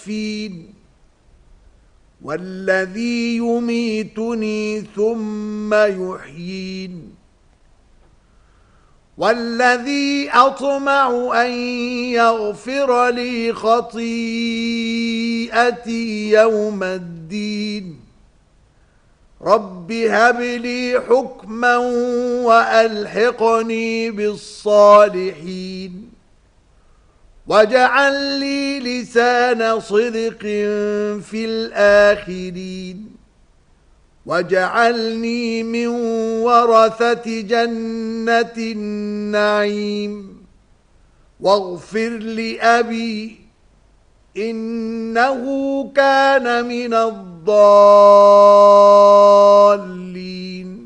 فين والذي يميتني ثم يحيين والذي أطمع أن يغفر لي خطيئتي يوم الدين رب هب لي حكما وألحقني بالصالحين واجعل لي لسان صدق في الآخرين واجعلني من ورثة جنة النعيم واغفر لأبي إنه كان من الضالين